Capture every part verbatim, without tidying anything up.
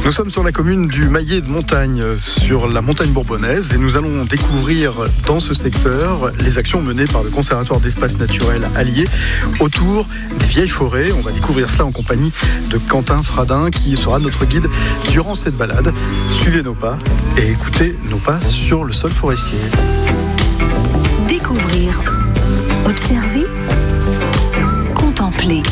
Nous sommes sur la commune du Maillet de Montagne, sur la montagne bourbonnaise, et nous allons découvrir dans ce secteur les actions menées par le Conservatoire d'espaces naturels alliés autour des vieilles forêts. On va découvrir cela en compagnie de Quentin Fradin qui sera notre guide durant cette balade. Suivez nos pas et écoutez nos pas sur le sol forestier. Découvrir, observer, contempler.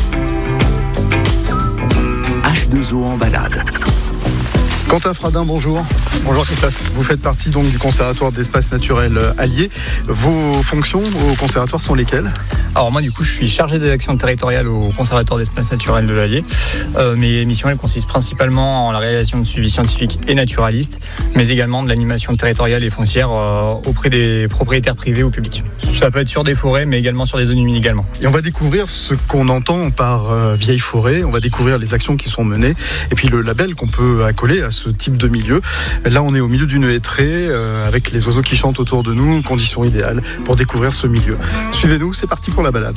H deux O en balade. Quentin Fradin, bonjour. Bonjour Christophe. Vous faites partie donc du Conservatoire d'espaces naturels alliés. Vos fonctions au conservatoire sont lesquelles ? Alors moi du coup je suis chargé des actions territoriales au Conservatoire d'espaces naturels de l'Allier. Euh, mes missions elles consistent principalement en la réalisation de suivi scientifique et naturaliste, mais également de l'animation territoriale et foncière euh, auprès des propriétaires privés ou publics. Ça peut être sur des forêts mais également sur des zones humides également. Et on va découvrir ce qu'on entend par euh, vieille forêt, on va découvrir les actions qui sont menées et puis le label qu'on peut accoler à ce type de milieu. Là on est au milieu d'une hêtraie euh, avec les oiseaux qui chantent autour de nous, conditions idéales pour découvrir ce milieu. Suivez-nous, c'est parti pour la balade.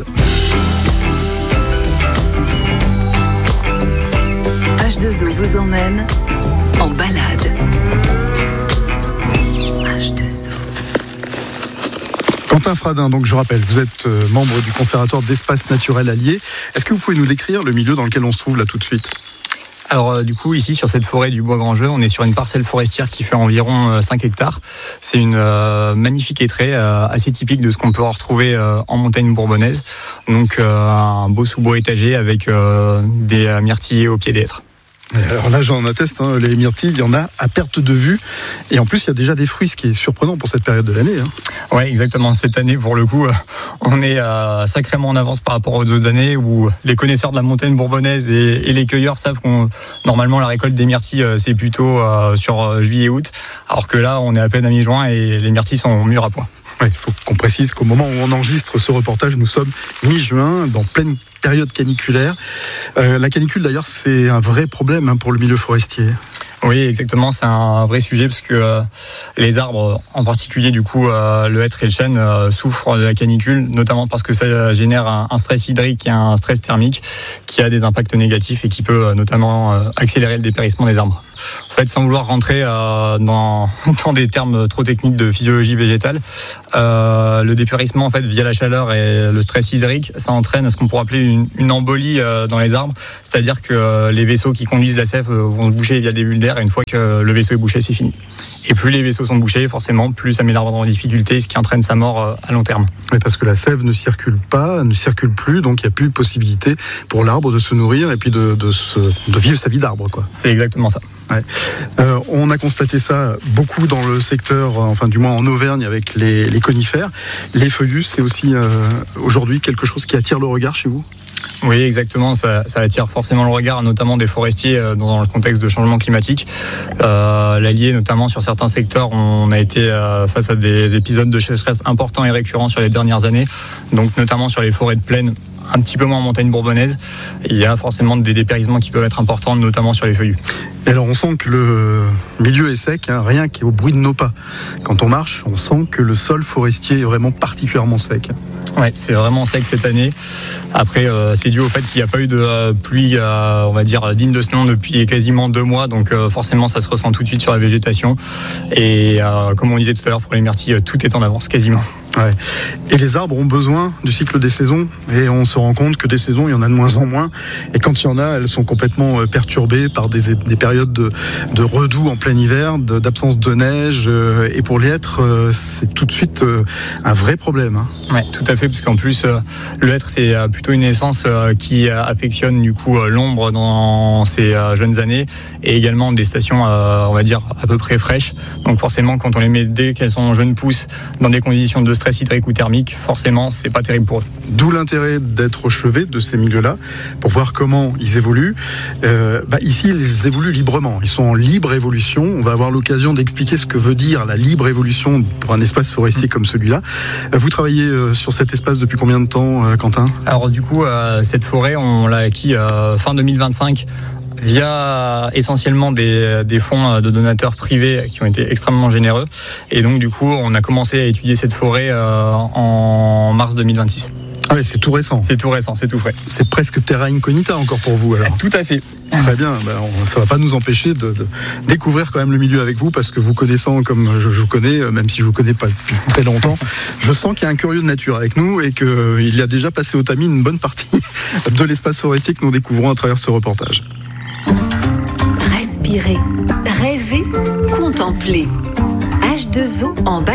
H deux O vous emmène en balade. H deux O. Quentin Fradin, donc je rappelle, vous êtes euh, membre du Conservatoire d'espaces naturels alliés. Est-ce que vous pouvez nous décrire le milieu dans lequel on se trouve là tout de suite ? Alors euh, du coup ici sur cette forêt du Bois Grand Jeu, on est sur une parcelle forestière qui fait environ euh, cinq hectares. C'est une euh, magnifique hêtraie euh, assez typique de ce qu'on peut retrouver euh, en montagne bourbonnaise. Donc euh, un beau sous-bois étagé avec euh, des euh, myrtillers au pied des hêtres. Alors là j'en atteste, hein, les myrtilles, il y en a à perte de vue. Et en plus il y a déjà des fruits, ce qui est surprenant pour cette période de l'année. Hein. Oui exactement, cette année pour le coup euh, on est euh, sacrément en avance par rapport aux autres années où les connaisseurs de la montagne bourbonnaise et, et les cueilleurs savent qu'on normalement la récolte des myrtilles euh, c'est plutôt euh, sur euh, juillet-août, alors que là on est à peine à mi-juin et les myrtilles sont mûres à point. Il faut qu'on précise qu'au moment où on enregistre ce reportage, nous sommes mi-juin, dans pleine période caniculaire. Euh, la canicule d'ailleurs c'est un vrai problème hein, pour le milieu forestier. Oui, exactement, c'est un vrai sujet parce que euh, les arbres, en particulier du coup euh, le hêtre et le chêne, euh, souffrent de la canicule, notamment parce que ça génère un, un stress hydrique et un stress thermique qui a des impacts négatifs et qui peut euh, notamment euh, accélérer le dépérissement des arbres. En fait, sans vouloir rentrer euh, dans, dans des termes trop techniques de physiologie végétale, euh, le dépérissement en fait via la chaleur et le stress hydrique, ça entraîne ce qu'on pourrait appeler une, une embolie euh, dans les arbres, c'est-à-dire que euh, les vaisseaux qui conduisent la sève euh, vont se boucher via des bulles d'air et une fois que le vaisseau est bouché, c'est fini. Et plus les vaisseaux sont bouchés, forcément, plus ça met l'arbre en difficulté, ce qui entraîne sa mort euh, à long terme. Oui, parce que la sève ne circule pas, ne circule plus, donc il n'y a plus de possibilité pour l'arbre de se nourrir et puis de, de, se, de vivre sa vie d'arbre, quoi. C'est exactement ça. Ouais. Euh, on a constaté ça beaucoup dans le secteur, enfin du moins en Auvergne avec les, les conifères. Les feuillus, c'est aussi euh, aujourd'hui quelque chose qui attire le regard chez vous ? Oui, exactement. Ça, ça attire forcément le regard, notamment des forestiers euh, dans le contexte de changement climatique. Euh, L'Allier, notamment sur certains secteurs, on a été euh, face à des épisodes de sécheresse importants et récurrents sur les dernières années. Donc, notamment sur les forêts de plaine, un petit peu moins en montagne bourbonnaise. Il y a forcément des dépérissements qui peuvent être importants, notamment sur les feuillus. Et alors on sent que le milieu est sec, hein, rien qu'au bruit de nos pas. Quand on marche, on sent que le sol forestier est vraiment particulièrement sec. Ouais, c'est vraiment sec cette année. Après, euh, c'est dû au fait qu'il n'y a pas eu de euh, pluie, euh, on va dire, digne de ce nom depuis quasiment deux mois. Donc euh, forcément, ça se ressent tout de suite sur la végétation. Et euh, comme on disait tout à l'heure, pour les myrtilles, tout est en avance quasiment. Ouais. Et les arbres ont besoin du cycle des saisons et on se rend compte que des saisons il y en a de moins en moins et quand il y en a elles sont complètement perturbées par des, des périodes de, de redoux en plein hiver, de, d'absence de neige et pour les hêtres c'est tout de suite un vrai problème hein. Oui tout à fait parce qu'en plus le hêtre c'est plutôt une essence qui affectionne du coup l'ombre dans ses jeunes années et également des stations on va dire à peu près fraîches, donc forcément quand on les met dès qu'elles sont en jeunes pousses dans des conditions de stress hydrique ou thermique, forcément, c'est pas terrible pour eux. D'où l'intérêt d'être au chevet de ces milieux-là pour voir comment ils évoluent. Euh, bah ici, ils évoluent librement. Ils sont en libre évolution. On va avoir l'occasion d'expliquer ce que veut dire la libre évolution pour un espace forestier mmh. comme celui-là. Vous travaillez sur cet espace depuis combien de temps, Quentin ? Alors du coup, euh, cette forêt, on l'a acquis euh, fin deux mille vingt-cinq. Via essentiellement des, des fonds de donateurs privés qui ont été extrêmement généreux. Et donc du coup, on a commencé à étudier cette forêt euh, en mars deux mille vingt-six. Ah oui, c'est tout récent. C'est tout récent, c'est tout frais. C'est presque terra incognita encore pour vous alors. Tout à fait. Très bien, ben, on, ça va pas nous empêcher de, de découvrir quand même le milieu avec vous, parce que vous connaissant comme je, je vous connais, même si je vous connais pas depuis très longtemps, je sens qu'il y a un curieux de nature avec nous et qu'il a déjà passé au tamis une bonne partie de l'espace forestier que nous découvrons à travers ce reportage. Respirer, rêver, contempler. H deux O en balade.